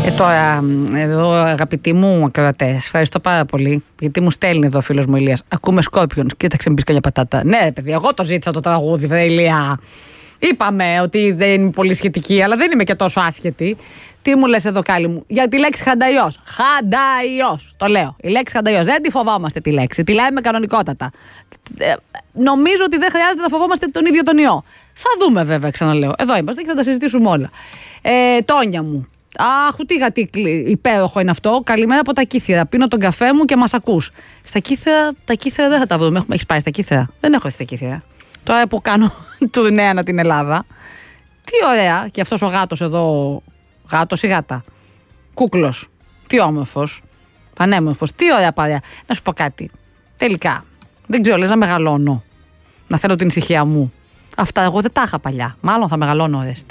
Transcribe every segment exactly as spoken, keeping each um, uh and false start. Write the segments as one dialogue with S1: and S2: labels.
S1: Ε, τώρα, εδώ αγαπητοί μου ακροατές, ευχαριστώ πάρα πολύ, γιατί μου στέλνει εδώ ο φίλος μου Ηλίας. Ακούμε Scorpions, κοίταξε, μπεις καμιά πατάτα. Ναι, παιδί, εγώ το ζήτησα το τραγούδι, βρε Ηλία. Είπαμε ότι δεν είμαι πολύ σχετική, αλλά δεν είμαι και τόσο άσχετη. Τι μου λες εδώ, Κάλλη μου, για τη λέξη χανταϊός. Χανταϊός, το λέω. Η λέξη χανταϊός. Δεν τη φοβόμαστε τη λέξη, τη λέμε κανονικότατα. Ε, νομίζω ότι δεν χρειάζεται να φοβόμαστε τον ίδιο τον ιό. Θα δούμε βέβαια, ξαναλέω. Εδώ είμαστε και θα τα συζητήσουμε όλα. Ε, Τόνια μου. Αχ, τι γατίκλι υπέροχο είναι αυτό. Καλημέρα από τα Κύθυρα. Πίνω τον καφέ μου και μας ακούς. Στα Κύθυρα, τα Κύθυρα δεν θα τα βρούμε. Έχεις πάει στα Κύθυρα? Δεν έχω έρθει στα Κύθυρα. Τώρα που κάνω τουρνέ ανά την Ελλάδα. Τι ωραία. Και αυτός ο γάτος εδώ. Γάτος ή γάτα? Κούκλος. Τι όμορφος. Πανέμορφος. Τι ωραία παρέα. Να σου πω κάτι. Τελικά. Δεν ξέρω, λες να μεγαλώνω. Να θέλω την ησυχία μου. Αυτά εγώ δεν τα είχα παλιά. Μάλλον θα μεγαλώνω, ορέστη.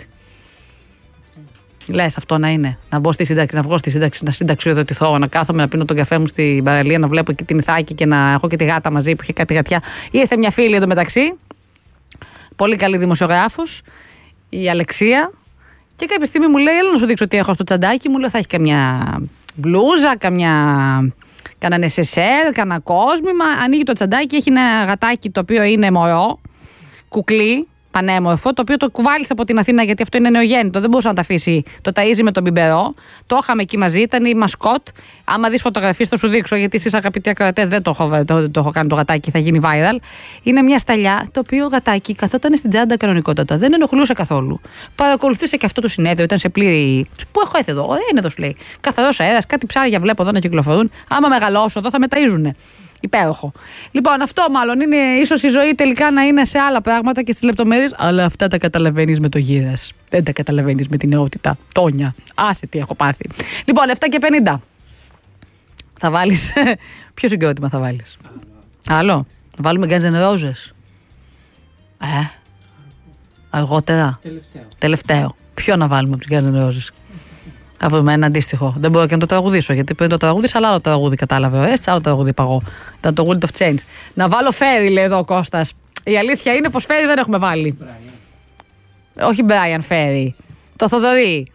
S1: Λες αυτό να είναι? Να μπω στη σύνταξη, να βγω στη σύνταξη, να συνταξιοδοτηθώ, να κάθομαι να πίνω τον καφέ μου στην παραλία, να βλέπω και την Ιθάκη και να έχω και τη γάτα μαζί που είχε κάτι γατιά. Ήρθε μια φίλη εντωμεταξύ. Πολύ καλή δημοσιογράφος, η Αλεξία. Και κάποια στιγμή μου λέει: έλα να σου δείξω τι έχω στο τσαντάκι. Μου λέει: θα έχει καμιά μπλούζα, καμιά. Κάνα νεσεσέρ, κάνα κόσμημα. Ανοίγει το τσαντάκι, έχει ένα γατάκι το οποίο είναι μωρό, κουκλί, πανέμορφο, το οποίο το κουβάλισε από την Αθήνα γιατί αυτό είναι νεογέννητο. Δεν μπορούσε να τα αφήσει. Το ταΐζει με τον μπιμπερό. Το είχαμε εκεί μαζί, ήταν η μασκότ. Άμα δεις φωτογραφίες, θα σου δείξω, γιατί εσείς αγαπητοί ακροατές δεν το έχω, το, το έχω κάνει το γατάκι, θα γίνει viral. Είναι μια σταλιά, το οποίο γατάκι καθόταν στην τσάντα κανονικότατα. Δεν ενοχλούσε καθόλου. Παρακολουθούσε και αυτό το συνέδριο, ήταν σε πλήρη. Πού έχω έρθει εδώ? Ωραία είναι εδώ, σου λέει. Καθαρός αέρας, κάτι ψάρια βλέπω εδώ να κυκλοφορούν. Άμα μεγαλώσω εδώ θα με ταΐζουνε. Υπέροχο. Λοιπόν, αυτό μάλλον είναι ίσως η ζωή τελικά να είναι σε άλλα πράγματα και στις λεπτομέρειες, αλλά αυτά τα καταλαβαίνεις με το γύρας. Δεν τα καταλαβαίνεις με την νεότητα. Τόνια. Άσε τι έχω πάθει. Λοιπόν, επτά και πενήντα. Θα βάλεις. Ποιο συγκρότημα θα βάλεις? Άλλο. Θα βάλουμε Guns N' Roses. Ε. Αργότερα. Τελευταίο. Τελευταίο. Ποιο να βάλουμε από τους Guns N' Roses? Θα βρούμε ένα αντίστοιχο. Δεν μπορώ και να το τραγουδήσω, γιατί πριν το τραγουδίσα, αλλά άλλο τραγούδι κατάλαβε. Έτσι, άλλο τραγούδι είπα εγώ. Ήταν το Wind of Change. Να βάλω Φέρι, λέει εδώ ο Κώστας. Η αλήθεια είναι πως Φέρι δεν έχουμε βάλει. Brian. Όχι Brian Φέρι. Το Θοδωρή.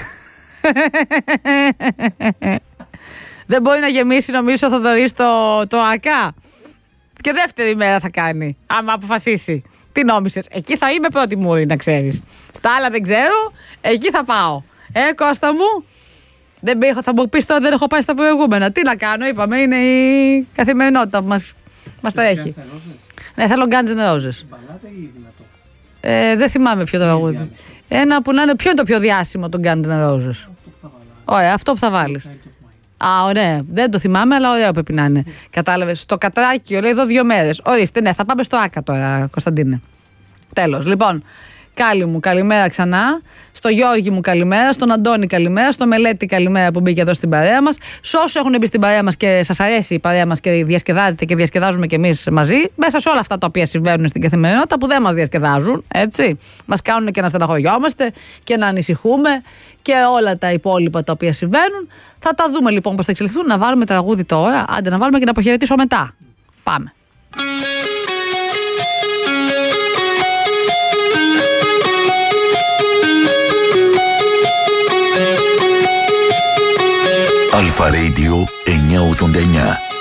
S1: Δεν μπορεί να γεμίσει, νομίζω, ο Θοδωρής το, το ΑΚΑ. Και δεύτερη μέρα θα κάνει, άμα αποφασίσει. Τι νόμισες? Εκεί θα είμαι πρώτη μούρη, να ξέρεις. Στα άλλα δεν ξέρω, εκεί θα πάω. Ε, Κώστα μου, δεν πήγα, θα μου πεις τώρα δεν έχω πάει στα προηγούμενα. Τι να κάνω, είπαμε, είναι η καθημερινότητα που μας, μας τρέχει. Ναι, θέλω Guns N' Roses. Ε, δεν θυμάμαι ποιο τραγούδι. Ένα που να είναι, ποιο είναι το πιο διάσημο των Guns N' Roses? Ωραία, αυτό που θα βάλεις. Α, ωραία, δεν το θυμάμαι, αλλά ωραία πρέπει να είναι. Κατάλαβες, το κατράκιο λέει εδώ δύο μέρες. Ορίστε, ναι, θα πάμε στο ΆΚΑ τώρα, Κωνσταντίνε. Τέλος, λοιπόν. Κάλλη μου, καλημέρα ξανά. Στο Γιώργη μου, καλημέρα. Στον Αντώνη, καλημέρα. Στο Μελέτη, καλημέρα που μπήκε εδώ στην παρέα μας. Σε όσους έχουν μπει στην παρέα μας και σας αρέσει η παρέα μας και διασκεδάζετε και διασκεδάζουμε κι εμείς μαζί, μέσα σε όλα αυτά τα οποία συμβαίνουν στην καθημερινότητα που δεν μας διασκεδάζουν, έτσι. Μας κάνουν και να στεναχωριόμαστε και να ανησυχούμε και όλα τα υπόλοιπα τα οποία συμβαίνουν. Θα τα δούμε λοιπόν πώς θα εξελιχθούν. Να βάλουμε τραγούδι τώρα. Άντε να βάλουμε και να αποχαιρετήσω μετά. Πάμε.
S2: Αλφα Radio εννιακόσια ογδόντα εννιά.